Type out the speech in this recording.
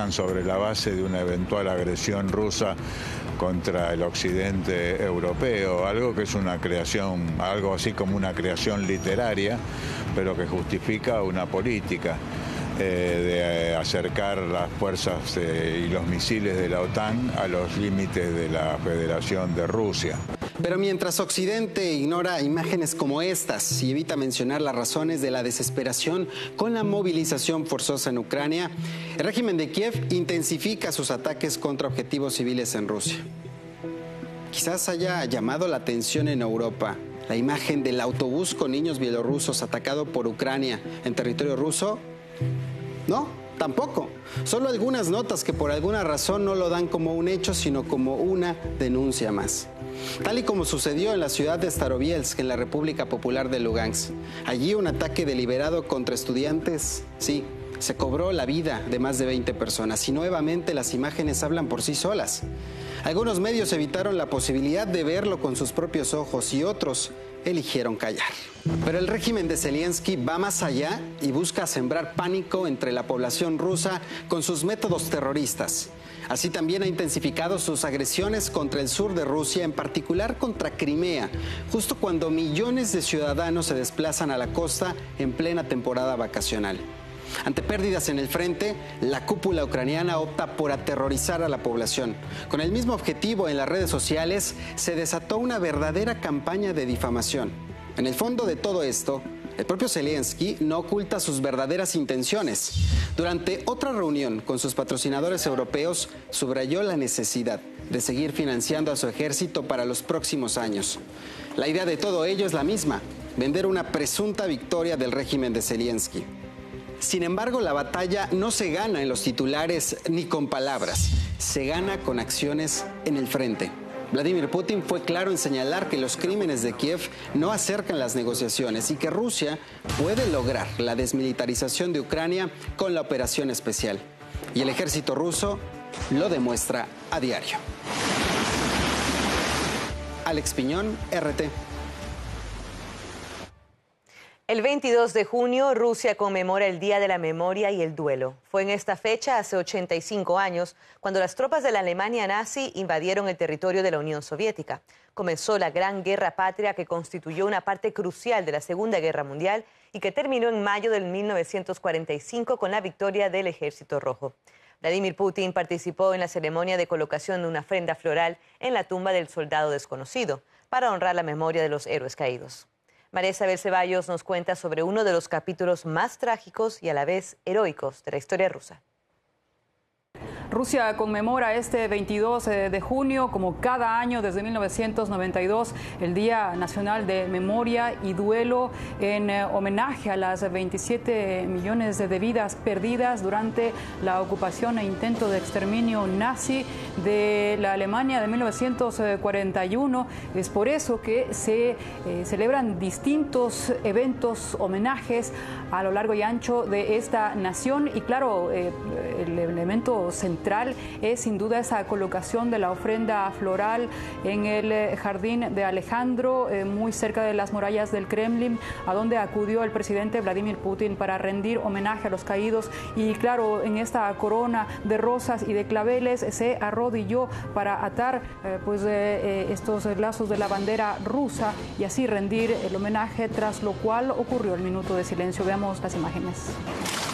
trabajan sobre la base de una eventual agresión rusa contra el occidente europeo, algo que es una creación, algo así como una creación literaria, pero que justifica una política de acercar las fuerzas y los misiles de la OTAN a los límites de la Federación de Rusia. Pero mientras Occidente ignora imágenes como estas y evita mencionar las razones de la desesperación con la movilización forzosa en Ucrania, el régimen de Kiev intensifica sus ataques contra objetivos civiles en Rusia. Quizás haya llamado la atención en Europa la imagen del autobús con niños bielorrusos atacado por Ucrania en territorio ruso. No, tampoco. Solo algunas notas que por alguna razón no lo dan como un hecho, sino como una denuncia más. Tal y como sucedió en la ciudad de Starobielsk, en la República Popular de Lugansk. Allí un ataque deliberado contra estudiantes, sí, se cobró la vida de más de 20 personas y nuevamente las imágenes hablan por sí solas. Algunos medios evitaron la posibilidad de verlo con sus propios ojos y otros eligieron callar. Pero el régimen de Zelensky va más allá y busca sembrar pánico entre la población rusa con sus métodos terroristas. Así también ha intensificado sus agresiones contra el sur de Rusia, en particular contra Crimea, justo cuando millones de ciudadanos se desplazan a la costa en plena temporada vacacional. Ante pérdidas en el frente, la cúpula ucraniana opta por aterrorizar a la población. Con el mismo objetivo, en las redes sociales se desató una verdadera campaña de difamación. En el fondo de todo esto, el propio Zelensky no oculta sus verdaderas intenciones. Durante otra reunión con sus patrocinadores europeos, subrayó la necesidad de seguir financiando a su ejército para los próximos años. La idea de todo ello es la misma: vender una presunta victoria del régimen de Zelensky. Sin embargo, la batalla no se gana en los titulares ni con palabras, se gana con acciones en el frente. Vladimir Putin fue claro en señalar que los crímenes de Kiev no acercan las negociaciones y que Rusia puede lograr la desmilitarización de Ucrania con la operación especial. Y el ejército ruso lo demuestra a diario. Alex Piñón, RT. El 22 de junio, Rusia conmemora el Día de la Memoria y el Duelo. Fue en esta fecha, hace 85 años, cuando las tropas de la Alemania nazi invadieron el territorio de la Unión Soviética. Comenzó la Gran Guerra Patria, que constituyó una parte crucial de la Segunda Guerra Mundial y que terminó en mayo de 1945 con la victoria del Ejército Rojo. Vladimir Putin participó en la ceremonia de colocación de una ofrenda floral en la tumba del soldado desconocido, para honrar la memoria de los héroes caídos. María Isabel Ceballos nos cuenta sobre uno de los capítulos más trágicos y a la vez heroicos de la historia rusa. Rusia conmemora este 22 de junio, como cada año desde 1992, el Día Nacional de Memoria y Duelo, en homenaje a las 27 millones de vidas perdidas durante la ocupación e intento de exterminio nazi de la Alemania de 1941. Es por eso que se celebran distintos eventos, homenajes a lo largo y ancho de esta nación. Y claro, el elemento central es sin duda esa colocación de la ofrenda floral en el jardín de Alejandro, muy cerca de las murallas del Kremlin, a donde acudió el presidente Vladimir Putin para rendir homenaje a los caídos. Y claro, en esta corona de rosas y de claveles se arrodilló para atar estos lazos de la bandera rusa y así rendir el homenaje, tras lo cual ocurrió el minuto de silencio. Veamos las imágenes.